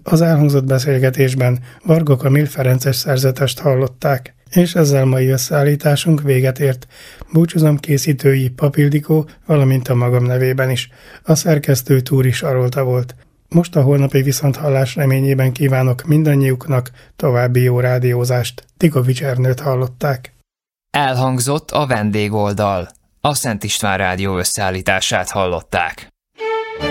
Az elhangzott beszélgetésben Varga Kamil ferences szerzetest hallották, és ezzel mai összeállításunk véget ért. Búcsúzom készítői Pap Ildikó, valamint a magam nevében is. A szerkesztő Túri Sarolta volt. Most a holnapi viszonthallás reményében kívánok mindannyiuknak további jó rádiózást. Tikovics Ernőt hallották. Elhangzott a vendégoldal. A Szent István Rádió összeállítását hallották.